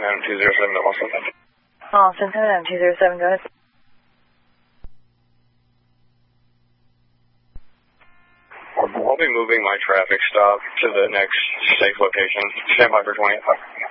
207 to Austin. Austin 207, go ahead. I'll be moving my traffic stop to the next safe location. Stand by for 20.